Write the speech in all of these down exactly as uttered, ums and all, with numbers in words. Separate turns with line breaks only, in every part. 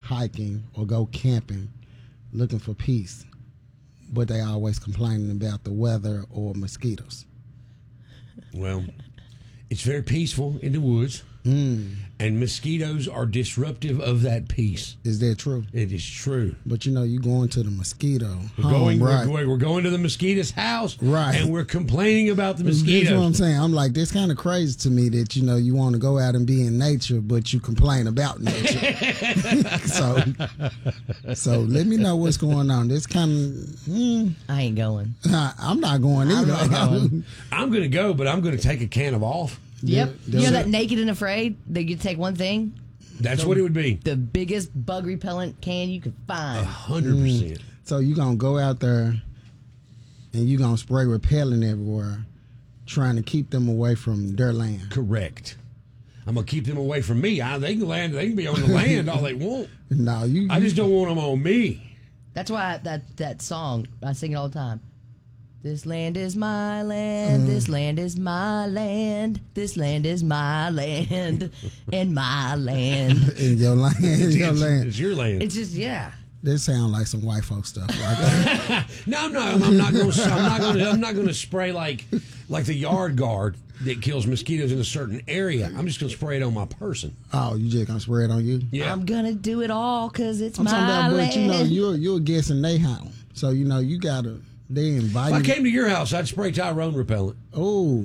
hiking or go camping looking for peace, but they always complaining about the weather or mosquitoes?
Well, it's very peaceful in the woods. Mm. And mosquitoes are disruptive of that peace.
Is that true?
It is true.
But you know, you going to the mosquito
we're
home,
going,
right?
We're, we're going to the mosquito's house,
right?
And we're complaining about the mosquitoes.
That's what I'm saying. I'm like, that's kind of crazy to me that you know you want to go out and be in nature, but you complain about nature. so, so let me know what's going on. This kind of mm,
I ain't going.
I'm not going either.
I'm, not going. I'm going to go, but I'm going to take a can of off.
Yep. Yeah, you know that Naked and Afraid? That you take one thing?
That's
the,
what it would be.
The biggest bug repellent can you could find.
A hundred percent.
So you're going to go out there and you're going to spray repellent everywhere, trying to keep them away from their land.
Correct. I'm going to keep them away from me. I, they can land. They can be on the land all they want.
No, you.
I just don't want them on me.
That's why I, that, that song, I sing it all the time. This land is my land, mm. this land is my land, this land is my land, and my land.
In your land,
it's,
your
it's,
land.
It's your land.
It's just, yeah.
This sounds like some white folk stuff. Like
no, I'm not. I'm not going to. I'm not going to. I'm not going to spray like, like the yard guard that kills mosquitoes in a certain area. I'm just going to spray it on my person.
Oh, you just going to spray it on you?
Yeah.
I'm going to do it all because it's
I'm
my
talking about,
land.
but you know, you're you're guessing they home, so you know you got to. They invite.
If I came to your house, I'd spray Tyrone repellent.
Oh.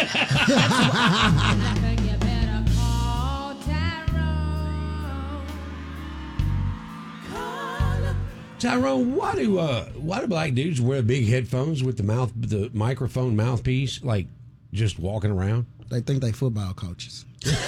Tyrone, why do uh, why do black dudes wear big headphones with the mouth, the microphone mouthpiece, like just walking around?
They think they football coaches.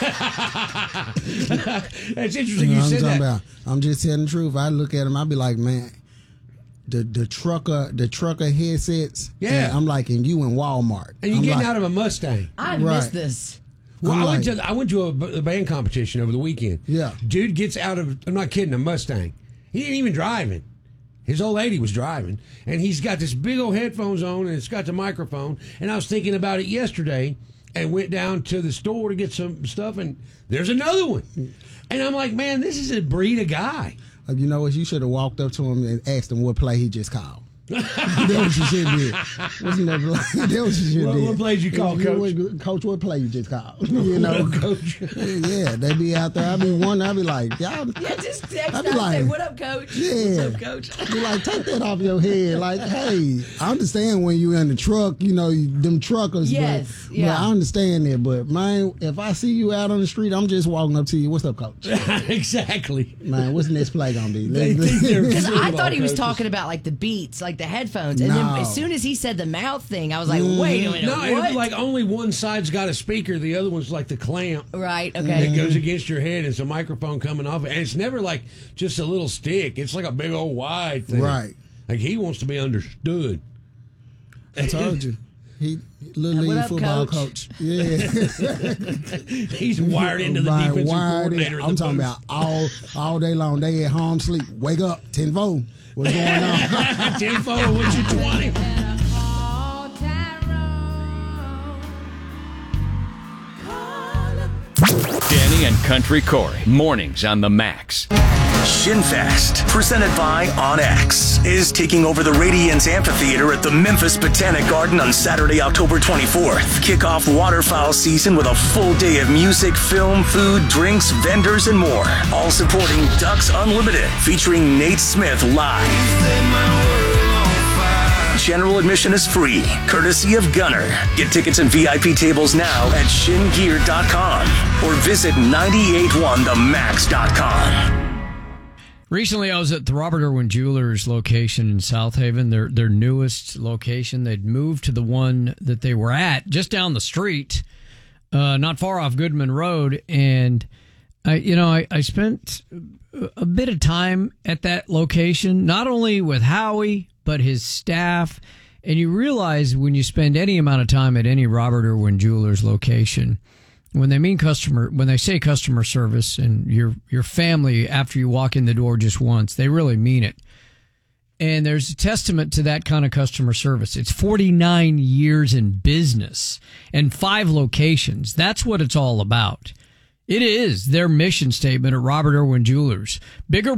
That's interesting.
You, know
you said that.
About? I'm just telling the truth. I look at them, I be like, man. The the trucker the trucker headsets.
Yeah,
I'm like, and you in Walmart,
and you
I'm
getting
like,
out of a Mustang.
I
right.
missed this.
Well,
I'm
I
like,
went to I went to a, a band competition over the weekend.
Yeah,
dude gets out of. I'm not kidding. A Mustang. He ain't even driving. His old lady was driving, and he's got this big old headphones on, and it's got the microphone. And I was thinking about it yesterday, and went down to the store to get some stuff, and there's another one. And I'm like, man, this is a breed of guy.
You know what? You should have walked up to him and asked him what play he just called. That what you should do. Wasn't that play? That what you should
what,
do.
What plays you call, Coach?
What, coach, what play you just called? You know,
Coach.
Yeah, they be out there. I be wondering. I be like, y'all.
Yeah, just text
I
out
be like,
say, what up, Coach?
Yeah.
What's up, Coach?
Be like, take that off your head. Like, hey, I understand when you in the truck, you know, them truckers.
Yes,
but,
yeah.
But I understand that. But, man, if I see you out on the street, I'm just walking up to you. What's up, Coach?
Exactly.
Man, what's the next play going to be?
Because I thought he was talking about, like, the beats, like the headphones. And
No.
then as soon as he said the mouth thing, I was like,
Mm.
wait a minute,
No,
what?
it'd be like only one side's got a speaker, the other one's like the clamp.
Right, okay.
That goes against your head. It's a microphone coming off, and it's never like just a little stick. It's like a big old wide thing.
Right.
Like he wants to be understood.
I told you. He little
What
league
up,
football
Coach?
coach. Yeah.
He's wired into the
Right,
defensive
wired in.
coordinator.
I'm talking about all all day long. They at home sleep. Wake up, ten four. What's going on?
ten four, what's your twenty?
Danny and Country Corey, mornings on the Max.
Shinfest, presented by OnX, is taking over the Radiance Amphitheater at the Memphis Botanic Garden on Saturday, October twenty-fourth. Kick off waterfowl season with a full day of music, film, food, drinks, vendors, and more. All supporting Ducks Unlimited, featuring Nate Smith live. General admission is free, courtesy of Gunner. Get tickets and V I P tables now at shin gear dot com or visit nine eight one the max dot com.
Recently, I was at the Robert Irwin Jewelers location in South Haven, their their newest location. They'd moved to the one that they were at just down the street, uh, not far off Goodman Road. And, I, you know, I, I spent a bit of time at that location, not only with Howie, but his staff. And you realize when you spend any amount of time at any Robert Irwin Jewelers location, when they mean customer, when they say customer service and your your family after you walk in the door just once, they really mean it. And there's a testament to that kind of customer service. It's forty-nine years in business and five locations. That's what it's all about. It is their mission statement at Robert Irwin Jewelers. Bigger